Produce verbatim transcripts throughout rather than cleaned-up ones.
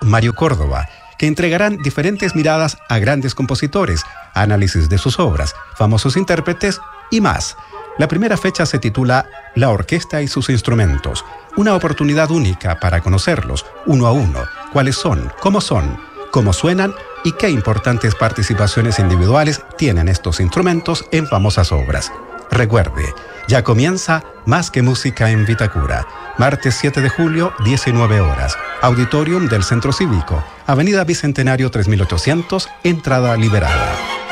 Mario Córdoba, que entregarán diferentes miradas a grandes compositores, análisis de sus obras, famosos intérpretes y más. La primera fecha se titula La Orquesta y sus Instrumentos, una oportunidad única para conocerlos uno a uno, cuáles son, cómo son, cómo suenan y qué importantes participaciones individuales tienen estos instrumentos en famosas obras. Recuerde, ya comienza Más que Música en Vitacura, martes siete de julio, diecinueve horas, Auditorium del Centro Cívico, Avenida Bicentenario tres mil ochocientos, entrada liberada.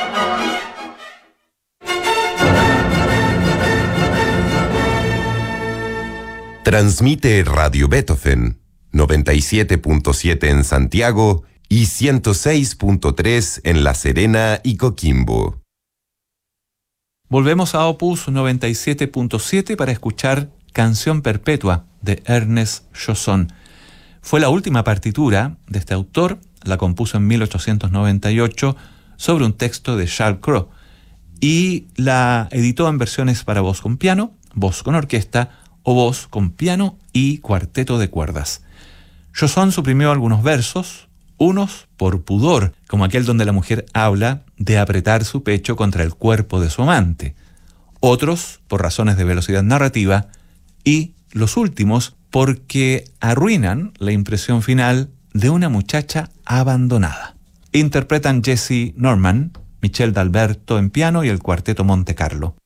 Transmite Radio Beethoven, noventa y siete punto siete en Santiago y ciento seis punto tres en La Serena y Coquimbo. Volvemos a Opus noventa y siete punto siete para escuchar Canción Perpetua de Ernest Chausson. Fue la última partitura de este autor, la compuso en mil ochocientos noventa y ocho sobre un texto de Charles Cros y la editó en versiones para voz con piano, voz con orquesta o voz con piano y cuarteto de cuerdas. Chausson suprimió algunos versos, unos por pudor, como aquel donde la mujer habla de apretar su pecho contra el cuerpo de su amante, otros por razones de velocidad narrativa y los últimos porque arruinan la impresión final de una muchacha abandonada. Interpretan Jesse Norman, Michel D'Alberto en piano y el cuarteto Monte Carlo.